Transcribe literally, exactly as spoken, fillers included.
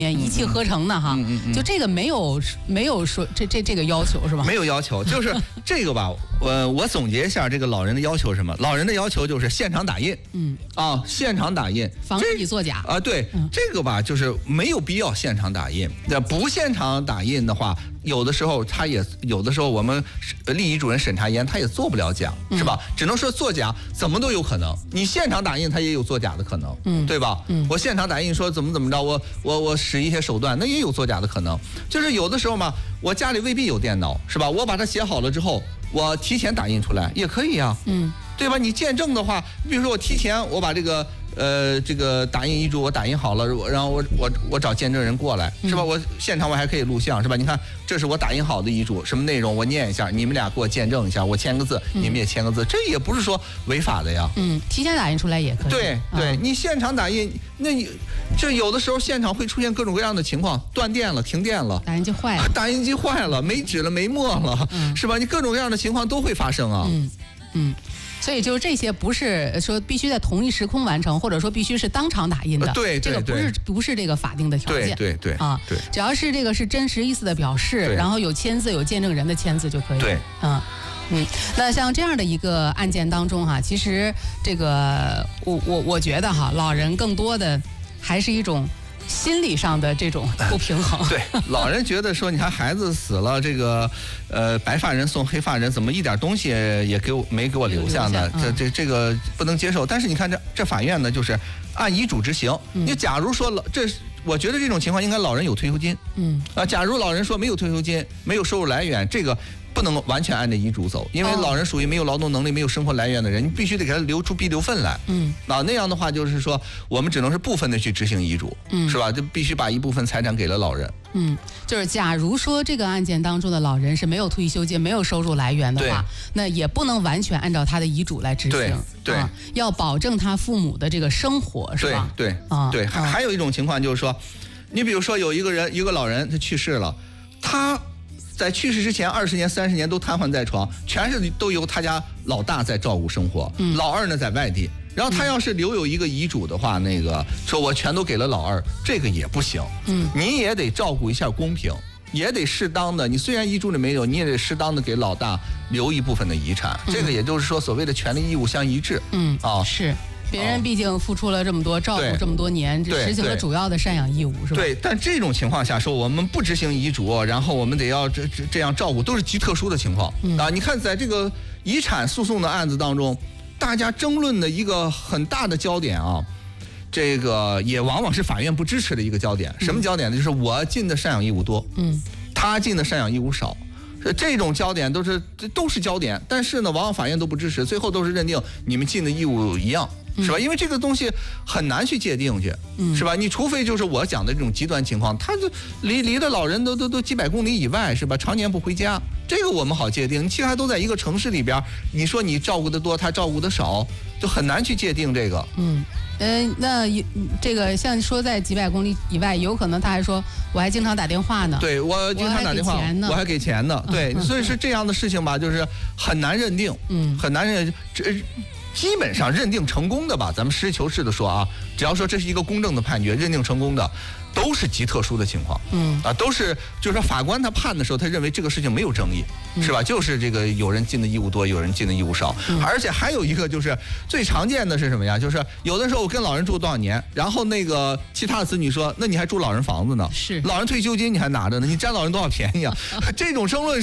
一气呵成的哈， 嗯嗯嗯、 就这个没有没有说这这这个要求是吧？ 没有要求，就是这个吧。我我总结一下这个老人的要求是什么？老人的要求就是现场打印， 嗯啊，现场打印， 防止你作假啊。对，嗯、这个吧，就是没有必要现场打印。那不现场打印的话，有的时候他也有的时候我们立遗嘱人审查员他也做不了假， 嗯、 是吧？只能说作假怎么都有可能。你现场打印他也有作假的可能， 嗯， 对吧？ 嗯， 我现场打印说怎么怎么着，我我我使一些手段，那也有作假的可能。就是有的时候嘛，我家里未必有电脑，是吧？我把它写好了之后，我提前打印出来也可以啊， 嗯， 对吧？你见证的话，比如说我提前我把这个呃这个打印遗嘱我打印好了，然后我我我找见证人过来，是吧？我现场我还可以录像，是吧？你看这是我打印好的遗嘱，什么内容我念一下，你们俩给我见证一下，我签个字，你们也签个字，这也不是说违法的呀。 嗯，提前打印出来也可以。 对对，你现场打印，那你这有的时候现场会出现各种各样的情况，断电了，停电了， 打印机坏了， 打印机坏了，没纸了，没墨了， 嗯、 是吧？你各种各样的情况都会发生啊。 嗯嗯。所以就是这些不是说必须在同一时空完成，或者说必须是当场打印的， 呃、对, 对, 对，这个不是不是这个法定的条件， 对对对啊， 对， 只要是这个是真实意思的表示，然后有签字有见证人的签字就可以， 对， 啊。嗯，那像这样的一个案件当中哈，其实这个我我我觉得哈，老人更多的还是一种心理上的这种不平衡。 对，老人觉得说，你看孩子死了，这个呃白发人送黑发人，怎么一点东西也给我没给我留下呢？ 嗯、 这这这个不能接受。但是你看这这法院呢，就是按遗嘱执行。 嗯、 你假如说老这，我觉得这种情况应该老人有退休金。 嗯啊，假如老人说没有退休金，没有收入来源，这个不能完全按照遗嘱走，因为老人属于没有劳动能力、没有生活来源的人，你必须得给他留出必留份来。 嗯， 啊，那样的话就是说，我们只能是部分的去执行遗嘱， 嗯， 是吧？就必须把一部分财产给了老人。 嗯，就是假如说这个案件当中的老人是没有退休金、没有收入来源的话，那也不能完全按照他的遗嘱来执行。 对对、 啊，要保证他父母的这个生活，是吧？ 对对啊，对。还、啊、还有一种情况就是说，你比如说有一个人，一个老人他去世了，他在去世之前二十年、三十年都瘫痪在床，全是都由他家老大在照顾生活， 嗯、 老二呢在外地。然后他要是留有一个遗嘱的话，那个说我全都给了老二，这个也不行。 嗯， 你也得照顾一下公平，也得适当的。你虽然遗嘱里没有，你也得适当的给老大留一部分的遗产。 嗯、 这个也就是说，所谓的权利义务相一致。 嗯啊， 是。别人毕竟付出了这么多，照顾这么多年，实行了主要的赡养义务，是吧？ 对，但这种情况下说我们不执行遗嘱，然后我们得要这这这样照顾，都是极特殊的情况、 嗯、 啊！你看，在这个遗产诉讼的案子当中，大家争论的一个很大的焦点啊，这个也往往是法院不支持的一个焦点。什么焦点呢？就是我尽的赡养义务多， 嗯， 他尽的赡养义务少。这种焦点都是都是焦点，但是呢，往往法院都不支持，最后都是认定你们尽的义务一样，是吧？因为这个东西很难去界定去，是吧？你除非就是我讲的这种极端情况，他就离离的老人都都都几百公里以外，是吧？常年不回家，这个我们好界定。其他都在一个城市里边，你说你照顾的多，他照顾的少，就很难去界定这个。 嗯。嗯、呃，那这个像说在几百公里以外，有可能他还说我还经常打电话呢。 对，我经常打电话，我还给钱呢。对， 嗯、 所以是这样的事情吧，就是很难认定， 嗯， 很难认。这基本上认定成功的吧，咱们实事求是的说啊，只要说这是一个公正的判决，认定成功的，都是极特殊的情况。 嗯啊，都是就是说法官他判的时候，他认为这个事情没有争议，嗯、是吧？就是这个有人尽的义务多，有人尽的义务少。 嗯、 而且还有一个就是最常见的是什么呀？就是有的时候我跟老人住多少年，然后那个其他的子女说，那你还住老人房子呢？ 是， 老人退休金你还拿着呢，你占老人多少便宜啊？这种争论。